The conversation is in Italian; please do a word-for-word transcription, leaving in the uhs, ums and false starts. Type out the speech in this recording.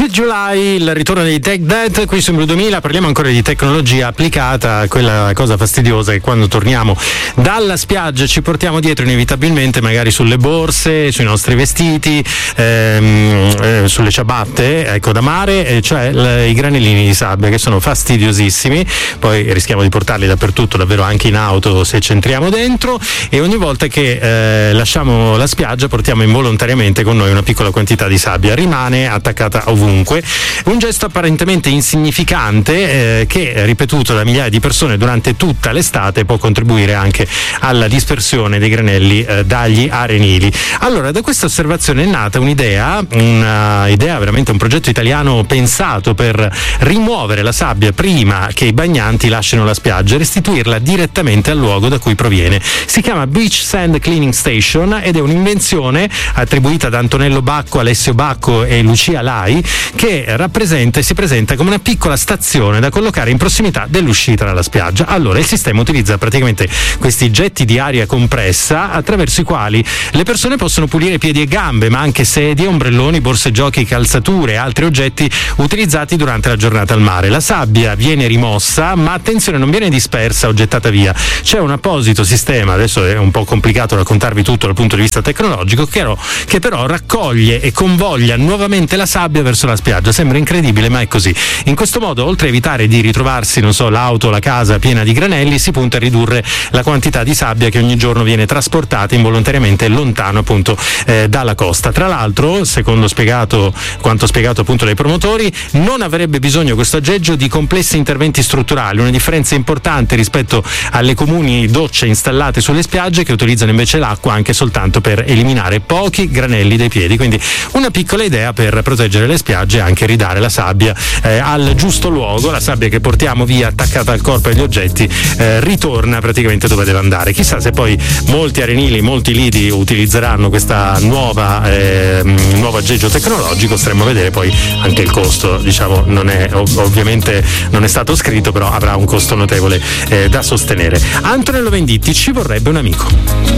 Sweet July, il ritorno dei Take That qui su Blu duemila. Parliamo ancora di tecnologia applicata. Quella cosa fastidiosa è che quando torniamo dalla spiaggia ci portiamo dietro inevitabilmente, magari sulle borse, sui nostri vestiti, ehm, eh, sulle ciabatte, ecco, da mare, eh, cioè l- i granellini di sabbia, che sono fastidiosissimi. Poi rischiamo di portarli dappertutto, davvero anche in auto se ci entriamo dentro, e ogni volta che eh, lasciamo la spiaggia portiamo involontariamente con noi una piccola quantità di sabbia, rimane attaccata ovunque. Un gesto apparentemente insignificante eh, che, ripetuto da migliaia di persone durante tutta l'estate, può contribuire anche alla dispersione dei granelli eh, dagli arenili. Allora, da questa osservazione è nata un'idea, un'idea veramente, un progetto italiano pensato per rimuovere la sabbia prima che i bagnanti lasciano la spiaggia e restituirla direttamente al luogo da cui proviene. Si chiama Beach Sand Cleaning Station ed è un'invenzione attribuita da Antonello Bacco, Alessio Bacco e Lucia Lai, che rappresenta e si presenta come una piccola stazione da collocare in prossimità dell'uscita dalla spiaggia. Allora, il sistema utilizza praticamente questi getti di aria compressa attraverso i quali le persone possono pulire piedi e gambe, ma anche sedie, ombrelloni, borse giochi, calzature e altri oggetti utilizzati durante la giornata al mare. La sabbia viene rimossa, ma attenzione, non viene dispersa o gettata via. C'è un apposito sistema, adesso è un po' complicato raccontarvi tutto dal punto di vista tecnologico, che, ero, che però raccoglie e convoglia nuovamente la sabbia verso la spiaggia. Sembra incredibile, ma è così. In questo modo, oltre a evitare di ritrovarsi, non so, l'auto o la casa piena di granelli, si punta a ridurre la quantità di sabbia che ogni giorno viene trasportata involontariamente lontano appunto eh, dalla costa. Tra l'altro, secondo spiegato quanto spiegato appunto dai promotori, non avrebbe bisogno questo aggeggio di complessi interventi strutturali, una differenza importante rispetto alle comuni docce installate sulle spiagge, che utilizzano invece l'acqua anche soltanto per eliminare pochi granelli dai piedi. Quindi una piccola idea per proteggere le spiagge e anche ridare la sabbia eh, al giusto luogo. La sabbia che portiamo via attaccata al corpo e agli oggetti eh, ritorna praticamente dove deve andare. Chissà se poi molti arenili, molti lidi utilizzeranno questa nuova eh, nuovo aggeggio tecnologico. Staremo a vedere poi anche il costo, diciamo, non è ov- ovviamente non è stato scritto, però avrà un costo notevole eh, da sostenere. Antonello Venditti: ci vorrebbe un amico.